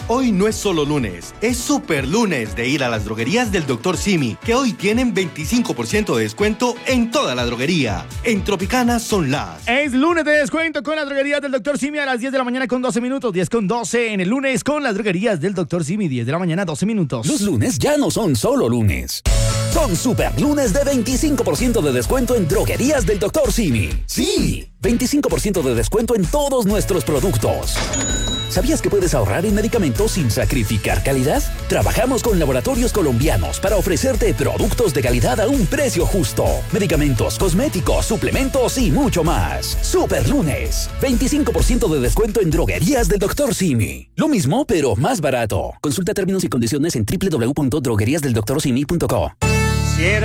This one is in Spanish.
Hoy no es solo lunes, es super lunes de ir a las droguerías del Dr. Simi, que hoy tienen 25% de descuento en toda la droguería. En Tropicana son las... Es lunes de descuento con las droguerías del Dr. Simi a las 10 de la mañana con 12 minutos, 10 con 12 en el lunes con las droguerías del Dr. Simi, 10 de la mañana, 12 minutos. Los lunes ya no son solo lunes. Son super lunes de 25% de descuento en droguerías del Dr. Simi. Sí, 25% de descuento en todos nuestros productos. ¿Sabías que puedes ahorrar en medicamentos sin sacrificar calidad? Trabajamos con laboratorios colombianos para ofrecerte productos de calidad a un precio justo. Medicamentos, cosméticos, suplementos y mucho más. Super lunes, 25% de descuento en droguerías del Dr. Simi. Lo mismo, pero más barato. Consulta términos y condiciones en www.drogueriasdeldoctorsimi.co.